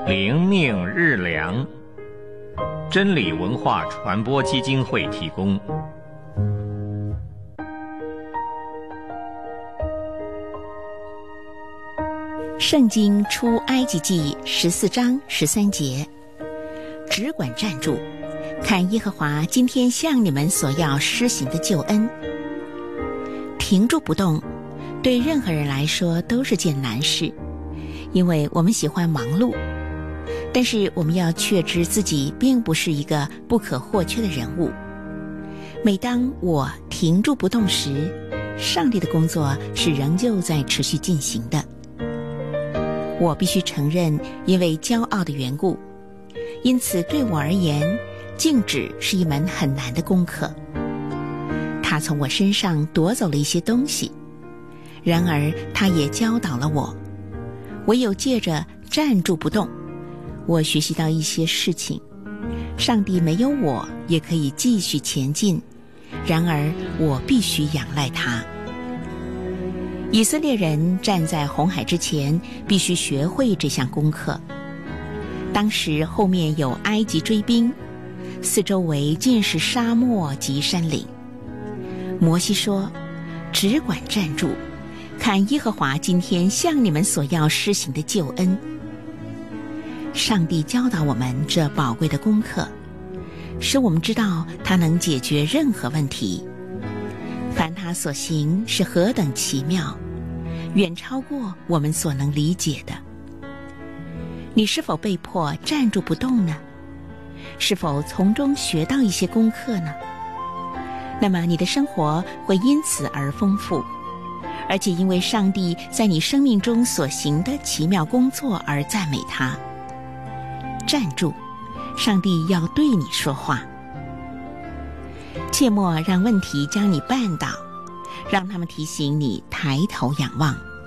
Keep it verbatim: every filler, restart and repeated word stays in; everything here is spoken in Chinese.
灵命日粮，真理文化传播基金会提供。 圣经出埃及记十四章十三节，只管站住，看耶和华今天向你们所要施行的救恩。停住不动，对任何人来说都是件难事，因为我们喜欢忙碌。但是我们要确知自己并不是一个不可或缺的人物。每当我停住不动时，上帝的工作是仍旧在持续进行的。我必须承认，因为骄傲的缘故，因此对我而言，静止是一门很难的功课。他从我身上夺走了一些东西，然而他也教导了我，唯有借着站住不动，我学习到一些事情。上帝没有我也可以继续前进，然而我必须仰赖他。以色列人站在红海之前，必须学会这项功课。当时后面有埃及追兵，四周围尽是沙漠及山岭。摩西说：只管站住，看耶和华今天向你们所要施行的救恩。上帝教导我们这宝贵的功课，使我们知道他能解决任何问题。凡他所行是何等奇妙，远超过我们所能理解的。你是否被迫站住不动呢？是否从中学到一些功课呢？那么你的生活会因此而丰富，而且因为上帝在你生命中所行的奇妙工作而赞美他。站住，上帝要对你说话。切莫让问题将你绊倒，让他们提醒你抬头仰望。